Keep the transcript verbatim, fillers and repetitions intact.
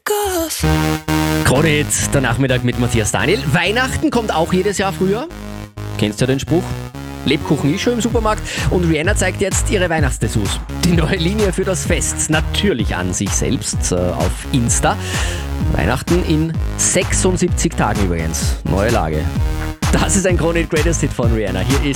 Krone Hit, der Nachmittag mit Matthias Daniel. Weihnachten kommt auch jedes Jahr früher. Kennst du ja den Spruch? Lebkuchen ist schon im Supermarkt und Rihanna zeigt jetzt ihre Weihnachtsdessous. Die neue Linie für das Fest, natürlich an sich selbst, äh, auf Insta. Weihnachten in sechsundsiebzig Tagen übrigens. Neue Lage. Das ist ein Krone Hit Greatest Hit von Rihanna. Hier ist